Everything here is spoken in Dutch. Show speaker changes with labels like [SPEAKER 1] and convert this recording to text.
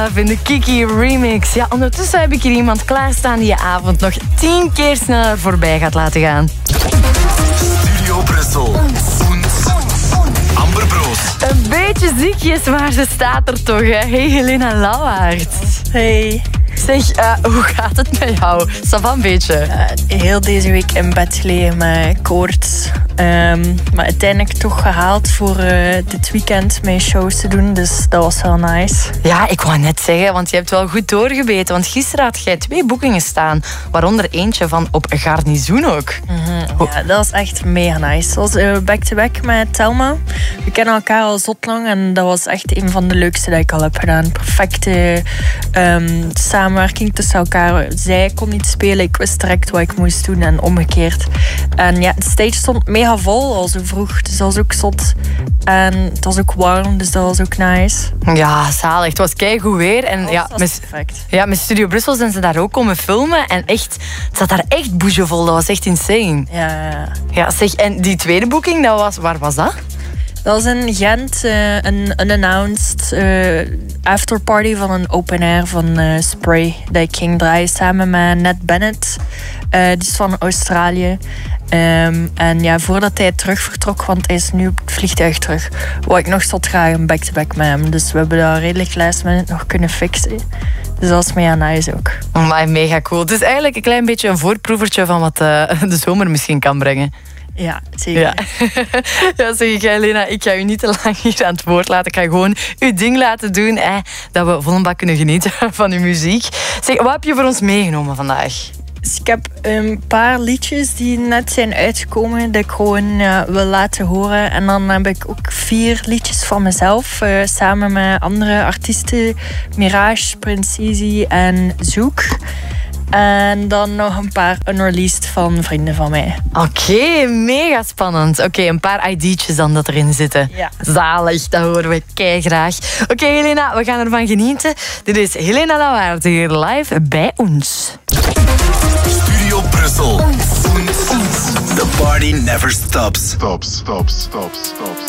[SPEAKER 1] Love in de Kiki remix. Ja, ondertussen heb ik hier iemand klaarstaan die je avond nog 10 keer sneller voorbij gaat laten gaan.
[SPEAKER 2] Studio Brussel. Amber Broos.
[SPEAKER 1] Een beetje ziekjes, maar ze staat er toch, hè? Hey, Helena Lauwaert.
[SPEAKER 3] Hey.
[SPEAKER 1] Zeg, hoe gaat het met jou? Ça va een beetje?
[SPEAKER 3] Heel deze week in bed gelegen met koorts. Maar uiteindelijk toch gehaald voor dit weekend mijn shows te doen. Dus dat was wel nice.
[SPEAKER 1] Ja, ik wou net zeggen, want je hebt wel goed doorgebeten. Want gisteren had jij 2 boekingen staan. Waaronder eentje van op Garnizoen ook.
[SPEAKER 3] Ja, dat was echt mega nice. Dat was back-to-back met Thelma. We kennen elkaar al zot lang. En dat was echt een van de leukste dat ik al heb gedaan. Perfecte samenwerking tussen elkaar. Zij kon niet spelen, ik wist direct wat ik moest doen en omgekeerd. En ja, de stage stond mega vol al zo vroeg, dus dat was ook zot. En het was ook warm, dus dat was ook nice.
[SPEAKER 1] Ja, zalig. Het was keigoed weer. En ja,
[SPEAKER 3] perfect.
[SPEAKER 1] Ja, met Studio Brussel zijn ze daar ook komen filmen. En echt, het zat daar echt boezemvol. Dat was echt insane.
[SPEAKER 3] Ja.
[SPEAKER 1] Ja, zeg, en die tweede boeking, waar was dat?
[SPEAKER 3] Dat was in Gent, een unannounced afterparty van een open air van Spray. Dat ik ging draaien samen met Ned Bennett. Die is van Australië. En ja, voordat hij terug vertrok, want hij is nu op het vliegtuig terug, wou ik nog tot graag een back-to-back met hem. Dus we hebben dat redelijk last minute nog kunnen fixen. Dus dat is mega nice ook.
[SPEAKER 1] Maar mega cool. Het is eigenlijk een klein beetje een voorproevertje van wat de zomer misschien kan brengen.
[SPEAKER 3] Ja, zeker.
[SPEAKER 1] Ja, ja, zeg ik, Helena, ik ga u niet te lang hier aan het woord laten. Ik ga gewoon uw ding laten doen, dat we vol een bak kunnen genieten van uw muziek. Zeg, wat heb je voor ons meegenomen vandaag?
[SPEAKER 3] Dus ik heb een paar liedjes die net zijn uitgekomen, dat ik gewoon wil laten horen. En dan heb ik ook 4 liedjes van mezelf, samen met andere artiesten. Mirage, Prince Easy en Zoek. En dan nog een paar unreleased van vrienden van mij.
[SPEAKER 1] Oké, mega spannend. Oké, een paar ID'tjes dan dat erin zitten.
[SPEAKER 3] Ja.
[SPEAKER 1] Zalig, dat horen we keigraag. Oké, Helena, we gaan ervan genieten. Dit is Helena Lauwaert hier live bij ons.
[SPEAKER 2] Studio Brussel. The party never stops.
[SPEAKER 4] Stops.